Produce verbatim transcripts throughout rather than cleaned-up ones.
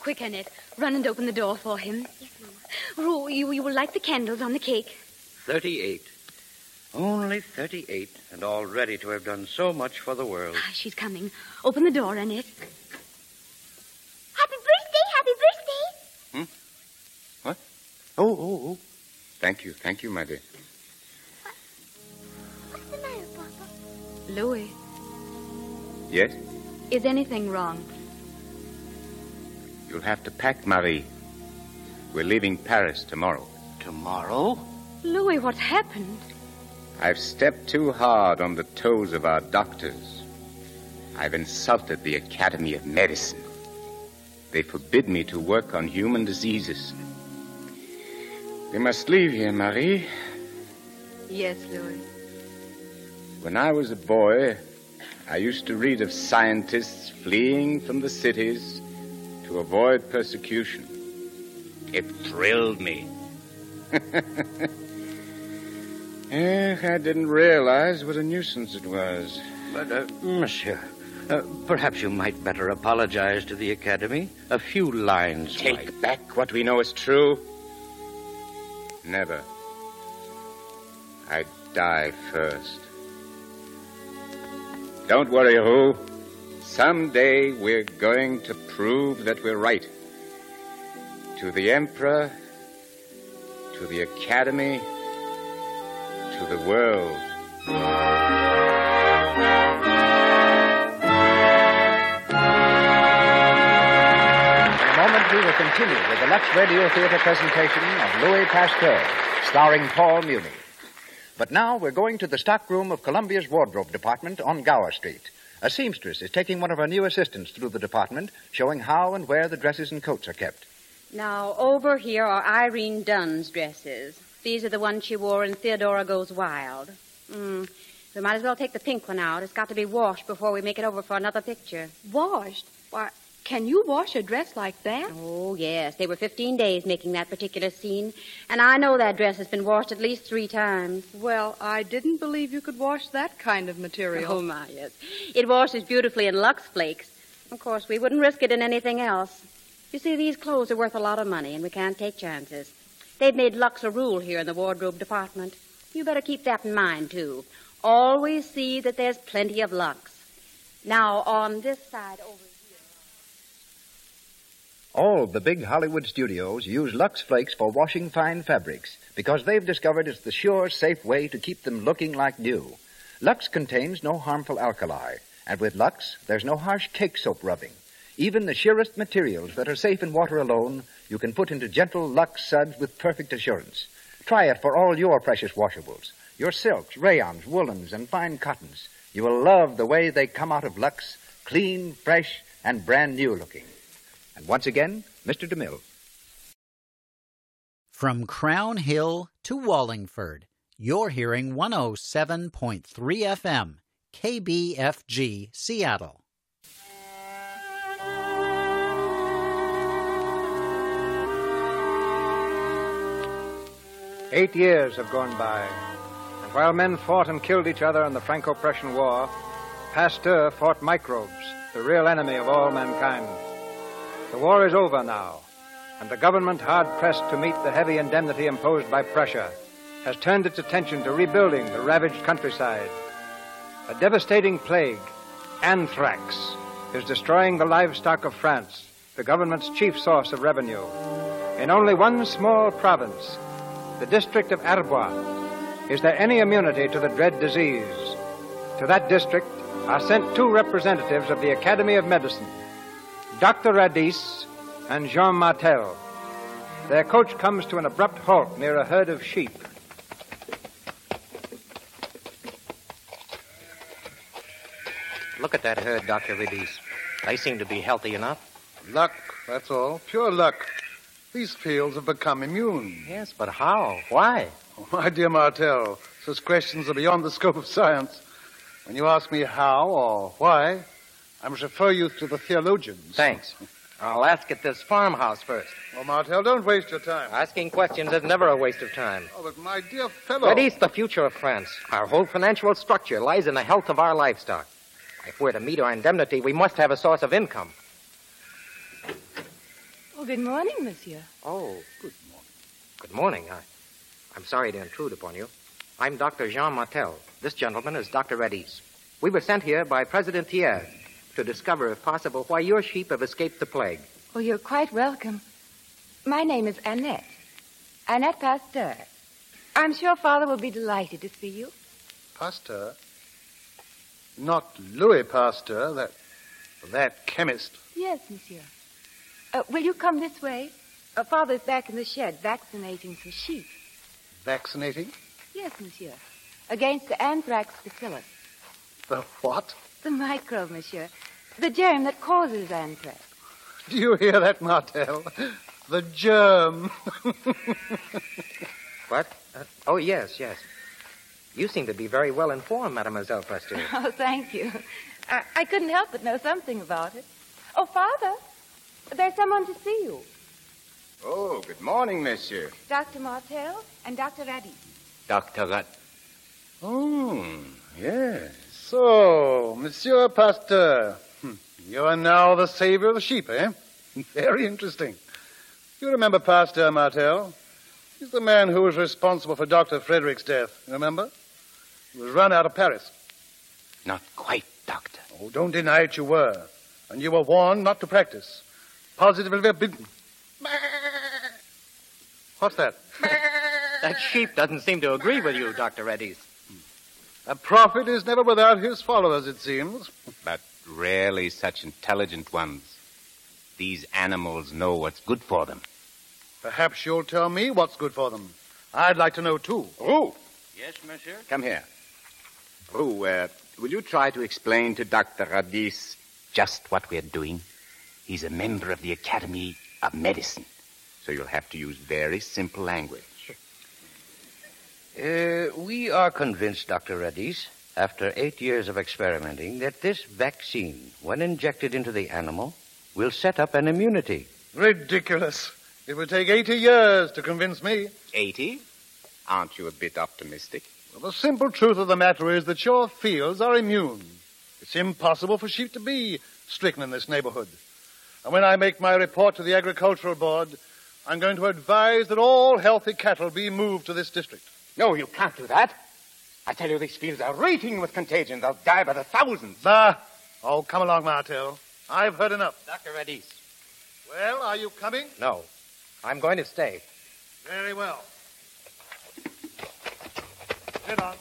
Quick, Annette. Run and open the door for him. Yes, Mama. Rue, you, you will light the candles on the cake. Thirty-eight. Only thirty-eight, and all ready to have done so much for the world. Ah, she's coming. Open the door, Annette. Happy birthday, happy birthday. Hmm? What? Oh, oh, oh. Thank you, thank you, my dear. What's the matter, Papa? Louis, Yes? is anything wrong? You'll have to pack, Marie. We're leaving Paris tomorrow. Tomorrow? Louis, what's happened? I've stepped too hard on the toes of our doctors. I've insulted the Academy of Medicine. They forbid me to work on human diseases. We must leave here, Marie. Yes, Louis. When I was a boy, I used to read of scientists fleeing from the cities to avoid persecution. It thrilled me. Eh, I didn't realize what a nuisance it was. But, uh, monsieur, uh, perhaps you might better apologize to the Academy. A few lines Take might... back what we know is true. Never. I'd die first. Don't worry, Rue. Someday we're going to prove that we're right. To the Emperor, to the Academy, to the world. In a moment, we will continue with the Lux Radio Theater presentation of Louis Pasteur, starring Paul Muni. But now we're going to the stockroom of Columbia's wardrobe department on Gower Street. A seamstress is taking one of her new assistants through the department, showing how and where the dresses and coats are kept. Now, over here are Irene Dunn's dresses. These are the ones she wore in Theodora Goes Wild. Mm. We might as well take the pink one out. It's got to be washed before we make it over for another picture. Washed? Why, can you wash a dress like that? Oh, yes. They were fifteen days making that particular scene. And I know that dress has been washed at least three times. Well, I didn't believe you could wash that kind of material. Oh, my, yes. It washes beautifully in Lux Flakes. Of course, we wouldn't risk it in anything else. You see, these clothes are worth a lot of money, and we can't take chances. They've made Lux a rule here in the wardrobe department. You better keep that in mind, too. Always see that there's plenty of Lux. Now, on this side over here... All the big Hollywood studios use Lux Flakes for washing fine fabrics because they've discovered it's the sure, safe way to keep them looking like new. Lux contains no harmful alkali, and with Lux, there's no harsh cake soap rubbing. Even the surest materials that are safe in water alone, you can put into gentle Lux suds with perfect assurance. Try it for all your precious washables, your silks, rayons, woolens, and fine cottons. You will love the way they come out of Lux, clean, fresh, and brand new looking. And once again, Mister DeMille. From Crown Hill to Wallingford, you're hearing one oh seven point three F M, K B F G, Seattle. Eight years have gone by, and while men fought and killed each other in the Franco-Prussian War, Pasteur fought microbes, the real enemy of all mankind. The war is over now, and the government, hard-pressed to meet the heavy indemnity imposed by Prussia, has turned its attention to rebuilding the ravaged countryside. A devastating plague, anthrax, is destroying the livestock of France, the government's chief source of revenue. In only one small province, the district of Arbois, is there any immunity to the dread disease? To that district are sent two representatives of the Academy of Medicine, Doctor Radis and Jean Martel. Their coach comes to an abrupt halt near a herd of sheep. Look at that herd, Doctor Radis. They seem to be healthy enough. Luck, that's all. Pure luck. These fields have become immune. Yes, but how? Why? Oh, my dear Martel, such questions are beyond the scope of science. When you ask me how or why, I must refer you to the theologians. Thanks. I'll ask at this farmhouse first. Oh, Martel, don't waste your time. Asking questions is never a waste of time. Oh, but my dear fellow... Radis, the future of France. Our whole financial structure lies in the health of our livestock. If we're to meet our indemnity, we must have a source of income. good morning, monsieur. Oh, good morning. Good morning. I, I'm sorry to intrude upon you. I'm Doctor Jean Martel. This gentleman is Doctor Redis. We were sent here by President Thiers to discover, if possible, why your sheep have escaped the plague. Oh, you're quite welcome. My name is Annette. Annette Pasteur. I'm sure Father will be delighted to see you. Pasteur? Not Louis Pasteur, that, that chemist. Yes, monsieur. Uh, will you come this way? Uh, Father's back in the shed vaccinating some sheep. Vaccinating? Yes, monsieur. Against the anthrax bacillus. The what? The microbe, monsieur. The germ that causes anthrax. Do you hear that, Martel? The germ. What? Uh, oh, yes, yes. You seem to be very well informed, Mademoiselle Pasteur. Oh, thank you. I, I couldn't help but know something about it. Oh, Father, there's someone to see you. Oh, good morning, monsieur. Doctor Martel and Doctor Radis. Doctor Rad... Oh, yes. So, Monsieur Pasteur, you are now the savior of the sheep, eh? Very interesting. You remember Pasteur, Martel? He's the man who was responsible for Doctor Frederick's death, remember? He was run out of Paris. Not quite, Doctor. Oh, don't deny it, you were. And you were warned not to practice. Positively forbidden. What's that? That sheep doesn't seem to agree with you, Doctor Redis. A prophet is never without his followers, it seems. But rarely such intelligent ones. These animals know what's good for them. Perhaps you'll tell me what's good for them. I'd like to know, too. Oh. Yes, monsieur? Come here. Oh, uh, will you try to explain to Doctor Radis just what we're doing? He's a member of the Academy of Medicine, so you'll have to use very simple language. Uh, we are convinced, Doctor Redis, after eight years of experimenting, that this vaccine, when injected into the animal, will set up an immunity. Ridiculous. It would take eighty years to convince me. Eighty? Aren't you a bit optimistic? Well, the simple truth of the matter is that your fields are immune. It's impossible for sheep to be stricken in this neighborhood. And when I make my report to the Agricultural Board, I'm going to advise that all healthy cattle be moved to this district. No, you can't do that. I tell you, these fields are reeking with contagion. They'll die by the thousands. Bah! Oh, come along, Martel. I've heard enough. Doctor Redis. Well, are you coming? No. I'm going to stay. Very well. Sit on.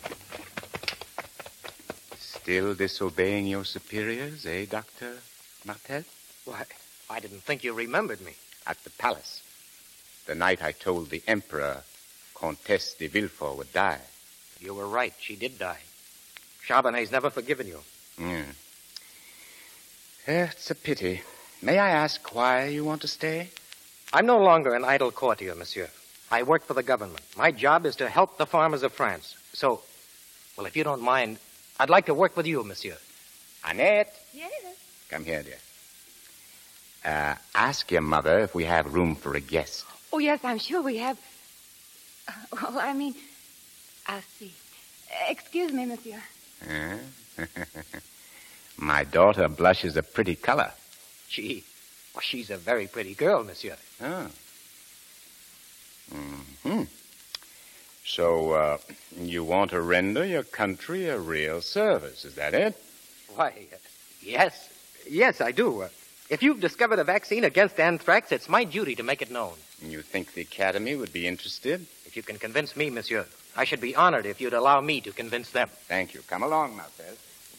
Still disobeying your superiors, eh, Doctor Martel? Why, I didn't think you remembered me. At the palace. The night I told the Emperor Comtesse de Villefort would die. You were right. She did die. Charbonnet's never forgiven you. Mm. It's a pity. May I ask why you want to stay? I'm no longer an idle courtier, monsieur. I work for the government. My job is to help the farmers of France. So, well, if you don't mind, I'd like to work with you, monsieur. Annette. Yes? Come here, dear. Uh, ask your mother if we have room for a guest. Oh, yes, I'm sure we have. Uh, well, I mean, I'll see. Uh, excuse me, monsieur. Huh? My daughter blushes a pretty color. She, well, she's a very pretty girl, monsieur. Oh. Mm-hmm. So, uh, you want to render your country a real service, is that it? Why, uh, yes. Yes, I do. Uh, if you've discovered a vaccine against anthrax, it's my duty to make it known. You think the Academy would be interested? If you can convince me, monsieur, I should be honored if you'd allow me to convince them. Thank you. Come along, Martel.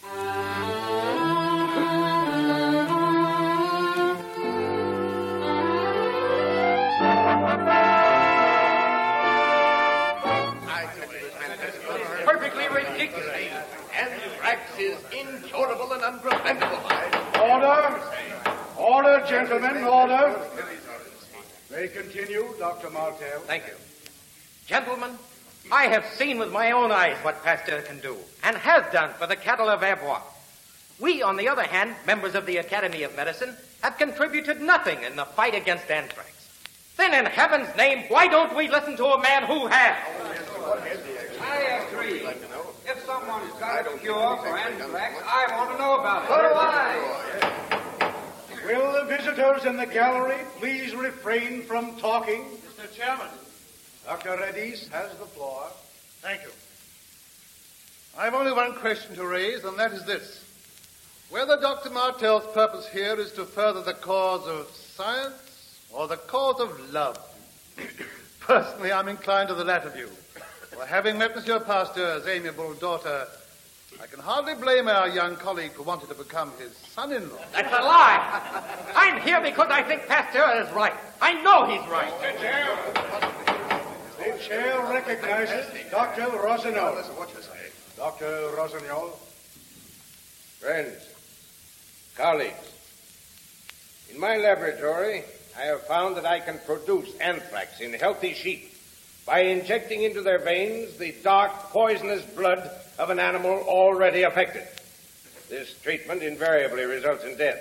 Perfectly ridiculous. Anthrax is incurable and unpreventable. Order! Order, gentlemen, order! May continue, Doctor Martel. Thank you. Gentlemen, I have seen with my own eyes what Pasteur can do, and has done for the cattle of Verbois. We, on the other hand, members of the Academy of Medicine, have contributed nothing in the fight against anthrax. Then, in heaven's name, why don't we listen to a man who has? I agree. If someone's got a cure for anthrax, I want to know about it. So do I. Will the visitor visitors in the gallery, please refrain from talking. Mister Chairman. Doctor Reddy's has the floor. Thank you. I have only one question to raise, and that is this. Whether Doctor Martell's purpose here is to further the cause of science or the cause of love. Personally, I'm inclined to the latter view. For having met Monsieur Pasteur's amiable daughter, I can hardly blame our young colleague for wanting to become his son-in-law. That's a lie. I'm here because I think Pasteur is right. I know he's right. Mister Chair. The chair recognizes Doctor Rossignol. Doctor Rossignol. Friends, colleagues, in my laboratory, I have found that I can produce anthrax in healthy sheep by injecting into their veins the dark, poisonous blood of an animal already affected. This treatment invariably results in death.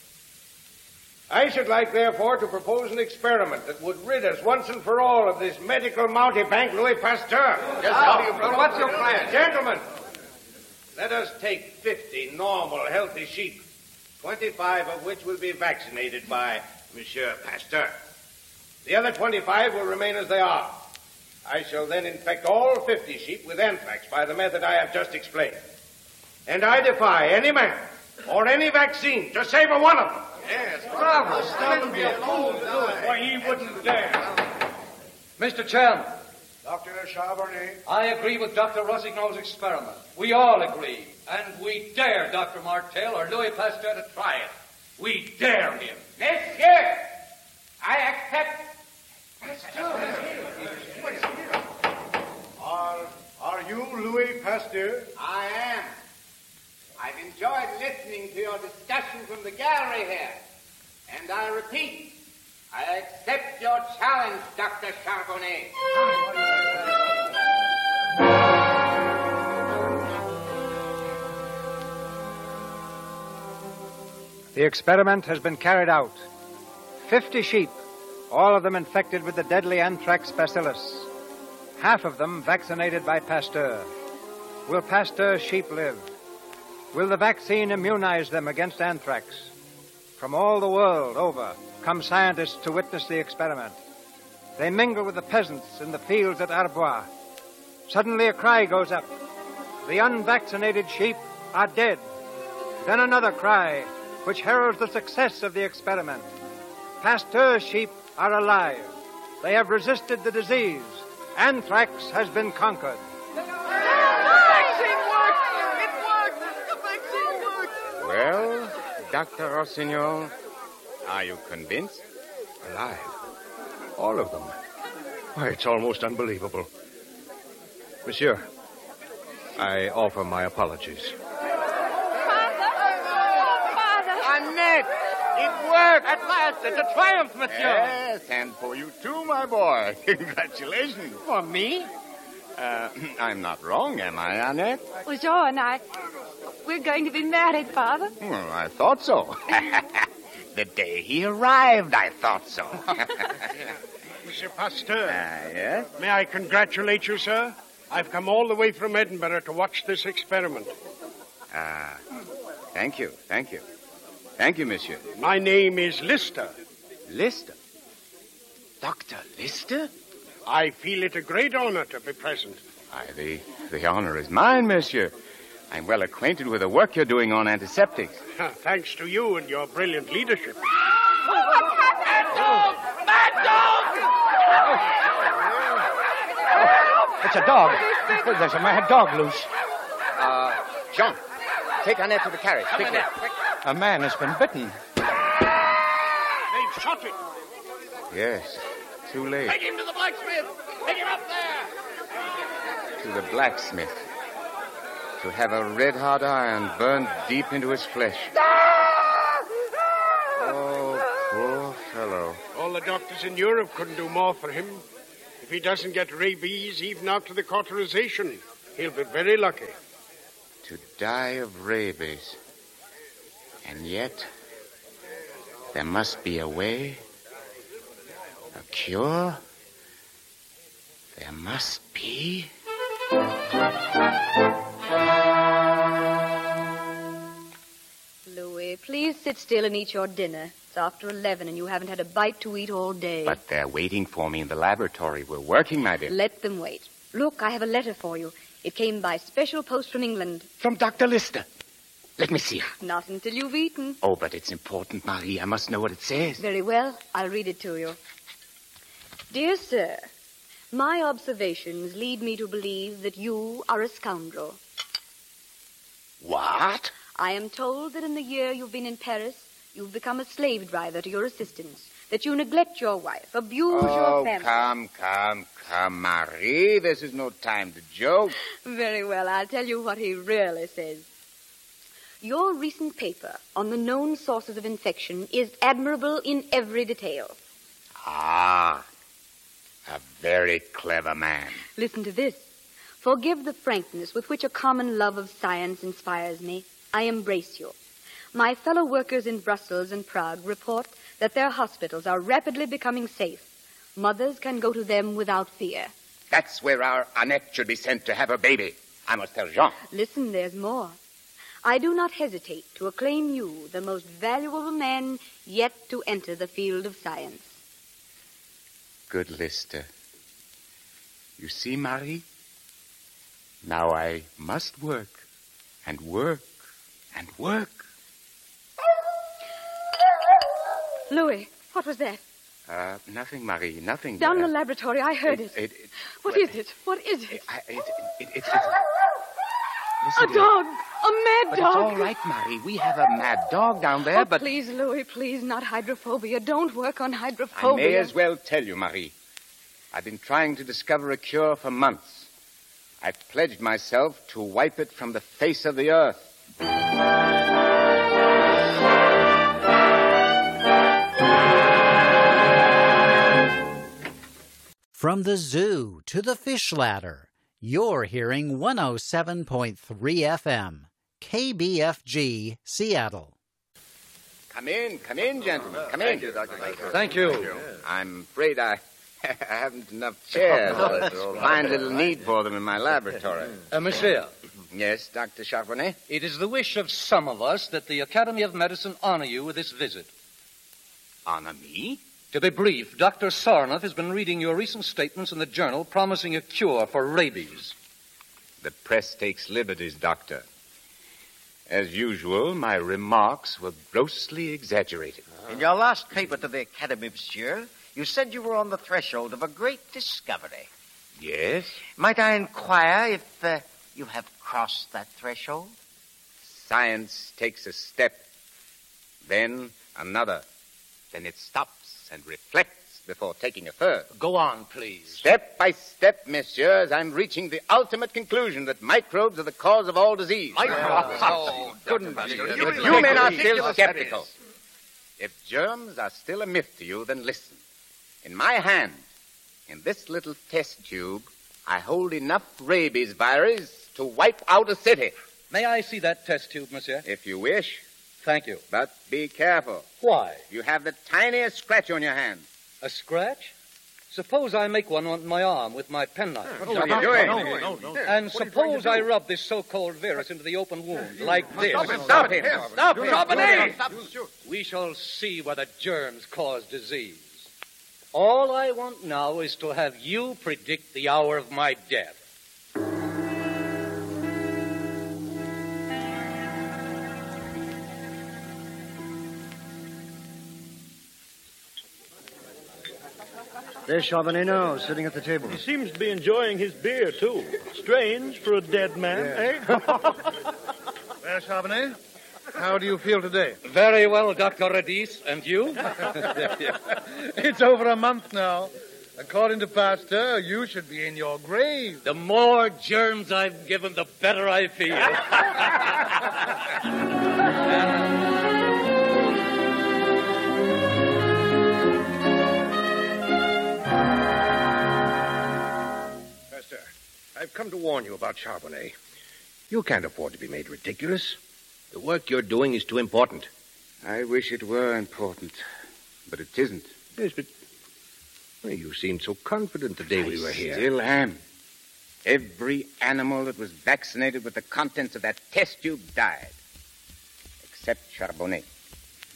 I should like, therefore, to propose an experiment that would rid us once and for all of this medical mountebank, Louis Pasteur. Yes, oh, well, what's your plan? Gentlemen, let us take fifty normal, healthy sheep, twenty-five of which will be vaccinated by Monsieur Pasteur. The other twenty-five will remain as they are. I shall then infect all fifty sheep with anthrax by the method I have just explained. And I defy any man or any vaccine to save a one of them. Yes, bravo. Stop and be a fool to do it. Why, he wouldn't dare. Mister Chairman. Doctor Charbonnet. I agree with Doctor Rossignol's experiment. We all agree. And we dare Doctor Martell or Louis Pasteur to try it. We dare him. Monsieur, I accept. Are, are you Louis Pasteur? I am. I've enjoyed listening to your discussion from the gallery here. And I repeat, I accept your challenge, Doctor Charbonnet. The experiment has been carried out. Fifty sheep, all of them infected with the deadly anthrax bacillus. Half of them vaccinated by Pasteur. Will Pasteur's sheep live? Will the vaccine immunize them against anthrax? From all the world over come scientists to witness the experiment. They mingle with the peasants in the fields at Arbois. Suddenly a cry goes up. The unvaccinated sheep are dead. Then another cry, which heralds the success of the experiment. Pasteur's sheep are alive. They have resisted the disease. Anthrax has been conquered. The vaccine worked! It worked! The vaccine worked! Well, Doctor Rossignol, are you convinced? Alive. All of them. Why, it's almost unbelievable. Monsieur, I offer my apologies. Annette, it worked! At last, it's a triumph, monsieur! Yes, and for you too, my boy. Congratulations. For me? Uh, I'm not wrong, am I, Annette? Well, Jean and I, we're going to be married, Father. Well, I thought so. The day he arrived, I thought so. Monsieur Pasteur. Ah, yes? May I congratulate you, sir? I've come all the way from Edinburgh to watch this experiment. Ah, thank you, thank you. Thank you, monsieur. My name is Lister. Lister? Doctor Lister? I feel it a great honor to be present. Why, the, the honor is mine, monsieur. I'm well acquainted with the work you're doing on antiseptics. Thanks to you and your brilliant leadership. Mad dog! Mad dog! It's a dog. There's a mad dog loose. Uh, Jean, take Annette to the carriage, quickly. A man has been bitten. They've shot it. Yes, too late. Take him to the blacksmith! Take him up there! To the blacksmith. To have a red-hot iron burned deep into his flesh. Oh, poor fellow. All the doctors in Europe couldn't do more for him. If he doesn't get rabies, even out to the cauterization, he'll be very lucky. To die of rabies. And yet, there must be a way, a cure. There must be. Louis, please sit still and eat your dinner. It's after eleven, and you haven't had a bite to eat all day. But they're waiting for me in the laboratory. We're working, my dear. Let them wait. Look, I have a letter for you. It came by special post from England. From Doctor Lister. Let me see her. Not until you've eaten. Oh, but it's important, Marie. I must know what it says. Very well. I'll read it to you. Dear sir, my observations lead me to believe that you are a scoundrel. What? I am told that in the year you've been in Paris, you've become a slave driver to your assistants, that you neglect your wife, abuse oh, your family. come, come, come, Marie. This is no time to joke. Very well. I'll tell you what he really says. Your recent paper on the known sources of infection is admirable in every detail. Ah, a very clever man. Listen to this. Forgive the frankness with which a common love of science inspires me. I embrace you. My fellow workers in Brussels and Prague report that their hospitals are rapidly becoming safe. Mothers can go to them without fear. That's where our Annette should be sent to have her baby. I must tell Jean. Listen, there's more. I do not hesitate to acclaim you the most valuable man yet to enter the field of science. Good Lister. You see, Marie? Now I must work and work and work. Louis, what was that? Uh, nothing, Marie, nothing. Down in uh, the laboratory, I heard it. it, it what well, is it? What is it? I, it, it, it, it, a to dog! A mad but dog! It's all right, Marie. We have a mad dog down there, oh, but... please, Louis, please, not hydrophobia. Don't work on I hydrophobia. may as well tell you, Marie. I've been trying to discover a cure for months. I've pledged myself to wipe it from the face of the earth. From the zoo to the fish ladder, you're hearing one oh seven point three F M, K B F G, Seattle. Come in, come in, gentlemen. Come Thank in. you, Doctor Baker. Thank you. I'm afraid I, I haven't enough chairs. Oh, that's all right. Find little need for them in my laboratory. Uh, monsieur. Yes, Doctor Charbonnet? It is the wish of some of us that the Academy of Medicine honor you with this visit. Honor me? To be brief, Doctor Sarnoff has been reading your recent statements in the journal promising a cure for rabies. The press takes liberties, Doctor. As usual, my remarks were grossly exaggerated. In your last paper to the Academy, monsieur, you said you were on the threshold of a great discovery. Yes? Might I inquire if uh, you have crossed that threshold? Science takes a step, then another. Then it stops and reflects before taking a third. Go on, please. Step by step, messieurs, I'm reaching the ultimate conclusion that microbes are the cause of all disease. Microbes? Oh, goodness. But you men are still skeptical. If germs are still a myth to you, then listen. In my hand, in this little test tube, I hold enough rabies virus to wipe out a city. May I see that test tube, monsieur? If you wish. Thank you. But be careful. Why? You have the tiniest scratch on your hand. A scratch? Suppose I make one on my arm with my penknife. What are you doing? No, no, no. And suppose I rub this so-called virus into the open wound, like this. Stop him! Stop him! Stop him! Charbonnet! We shall see whether germs cause disease. All I want now is to have you predict the hour of my death. There's Charbonnet now, sitting at the table. He seems to be enjoying his beer, too. Strange for a dead man, eh? Well, Charbonnet, how do you feel today? Very well, Doctor Redis. And you? It's over a month now. According to Pasteur, you should be in your grave. The more germs I've given, the better I feel. I've come to warn you about Charbonnet. You can't afford to be made ridiculous. The work you're doing is too important. I wish it were important, but it isn't. Yes, but well, you seemed so confident the day I we were here. still am. Every animal that was vaccinated with the contents of that test tube died, except Charbonnet.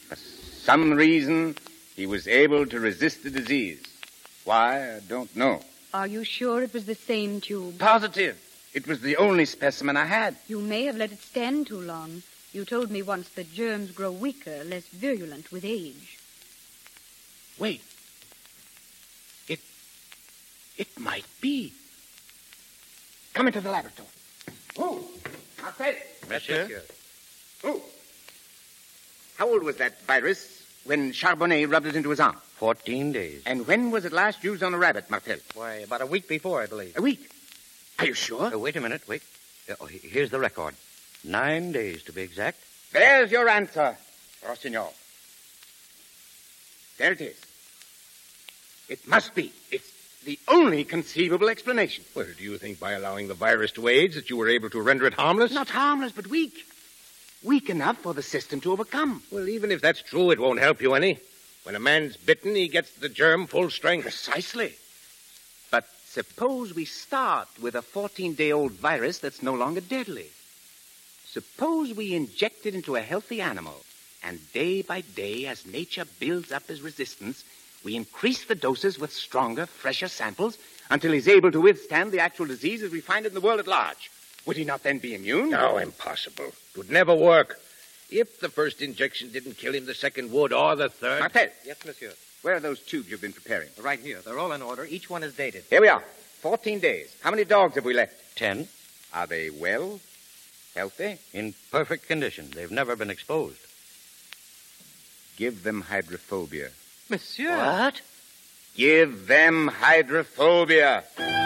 For some reason, he was able to resist the disease. Why, I don't know. Are you sure it was the same tube? Positive. It was the only specimen I had. You may have let it stand too long. You told me once that germs grow weaker, less virulent with age. Wait. It... It might be. Come into the laboratory. Oh, Marcel. Monsieur? Oh. How old was that virus when Charbonnet rubbed it into his arm? Fourteen days. And when was it last used on a rabbit, Martel? Why, about a week before, I believe. A week? Are you sure? Uh, wait a minute, wait. Uh, oh, here's the record. Nine days, to be exact. There's your answer, Rossignol. There it is. It must be. It's the only conceivable explanation. Well, do you think by allowing the virus to age that you were able to render it harmless? Not harmless, but weak. Weak enough for the system to overcome. Well, even if that's true, it won't help you any. When a man's bitten, he gets the germ full strength. Precisely. But suppose we start with a fourteen-day-old virus that's no longer deadly. Suppose we inject it into a healthy animal, and day by day, as nature builds up his resistance, we increase the doses with stronger, fresher samples until he's able to withstand the actual disease as we find it in the world at large. Would he not then be immune? No, impossible. It would never work. If the first injection didn't kill him, the second would, or the third. Martel. Yes, monsieur. Where are those tubes you've been preparing? Right here. They're all in order. Each one is dated. Here we are. Fourteen days. How many dogs have we left? Ten. Are they well? Healthy? In perfect condition. They've never been exposed. Give them hydrophobia. Monsieur. What? Give them hydrophobia.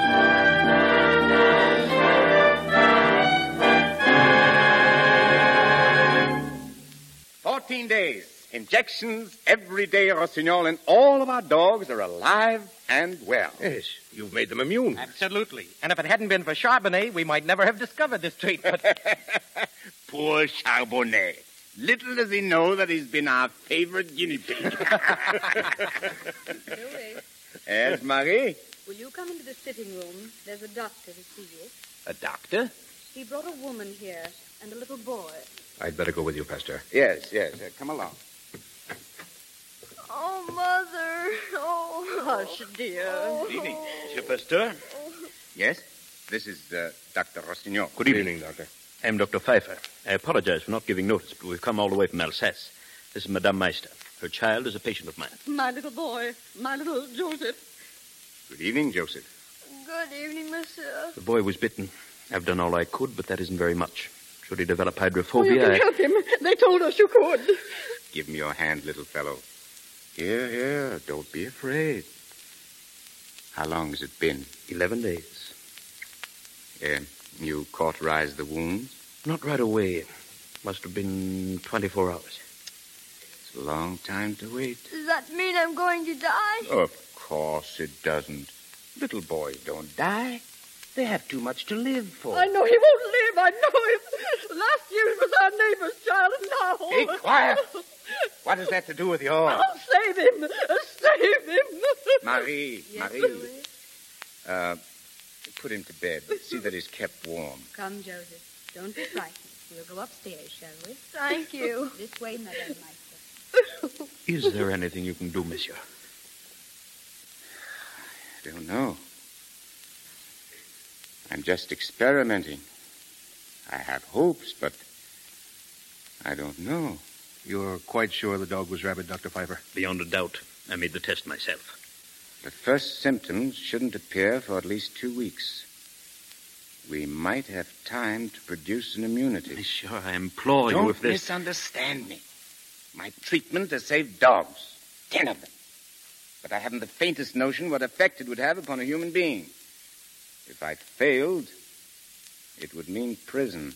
Fourteen days. Injections every day, Rossignol, and all of our dogs are alive and well. Yes, you've made them immune. Absolutely. And if it hadn't been for Charbonnet, we might never have discovered this treatment. Poor Charbonnet. Little does he know that he's been our favorite guinea pig. Louis, Yes, Marie? will you come into the sitting room? There's a doctor to see you. A doctor? He brought a woman here and a little boy. I'd better go with you, Pasteur. Yes, yes. Uh, come along. Oh, Mother. Oh. Hush, dear. Oh. Good evening. Monsieur Pasteur? Yes? This is uh, Doctor Rossignol. Good evening, Doctor. I'm Doctor Pfeiffer. I apologize for not giving notice, but we've come all the way from Alsace. This is Madame Meister. Her child is a patient of mine. My little boy. My little Joseph. Good evening, Joseph. Good evening, monsieur. The boy was bitten. I've done all I could, but that isn't very much. Should he develop Oh, you hydrophobia, can I... help him. They told us you could. Give me your hand, little fellow. Here, here. Don't be afraid. How long has it been? Eleven days. Uh, you cauterized the wounds? Not right away. Must have been twenty-four hours. It's a long time to wait. Does that mean I'm going to die? Of course it doesn't. Little boys don't die. They have too much to live for. I know he won't live. I know it. Last year it was our neighbor's child, and now... Be quiet. What has that to do with yours? I'll save him. Save him. Marie, Yes, Marie. Louis? Uh, put him to bed. See that he's kept warm. Come, Joseph. Don't be frightened. We'll go upstairs, shall we? Thank you. This way, Madame Meister. Is there anything you can do, monsieur? I don't know. I'm just experimenting. I have hopes, but I don't know. You're quite sure the dog was rabid, Doctor Pfeiffer? Beyond a doubt. I made the test myself. The first symptoms shouldn't appear for at least two weeks. We might have time to produce an immunity. Monsieur, I implore Don't you if this... misunderstand me. My treatment has saved dogs. Ten of them. But I haven't the faintest notion what effect it would have upon a human being. If I'd failed, it would mean prison.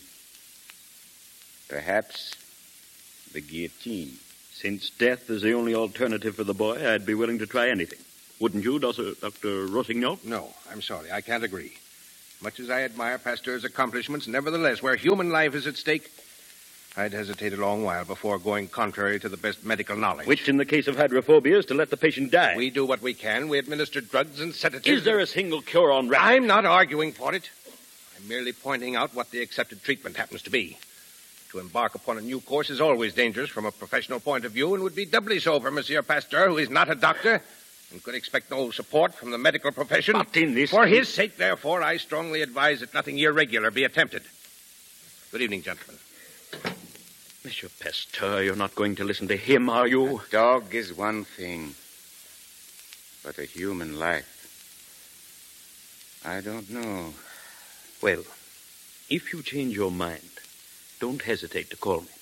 Perhaps the guillotine. Since death is the only alternative for the boy, I'd be willing to try anything. Wouldn't you, Doctor Rossignol? No, I'm sorry. I can't agree. Much as I admire Pasteur's accomplishments, nevertheless, where human life is at stake, I'd hesitate a long while before going contrary to the best medical knowledge. Which, in the case of hydrophobia, is to let the patient die. We do what we can. We administer drugs and sedatives. Is there a single cure on rabbit? I'm not arguing for it. I'm merely pointing out what the accepted treatment happens to be. To embark upon a new course is always dangerous from a professional point of view and would be doubly so for Monsieur Pasteur, who is not a doctor and could expect no support from the medical profession. But in this For case- his sake, therefore, I strongly advise that nothing irregular be attempted. Good evening, gentlemen. Monsieur Pasteur, you're not going to listen to him, are you? A dog is one thing, but a human life, I don't know. Well, if you change your mind, don't hesitate to call me.